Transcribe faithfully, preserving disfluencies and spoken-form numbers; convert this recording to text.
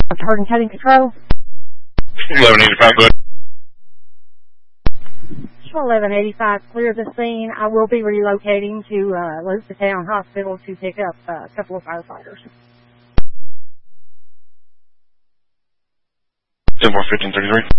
Hard and cutting control. eleven eighty-five, good. eleven eighty-five, clear the scene. I will be relocating to uh, Elizabethtown Hospital to pick up uh, a couple of firefighters. ten four fifteen thirty-three.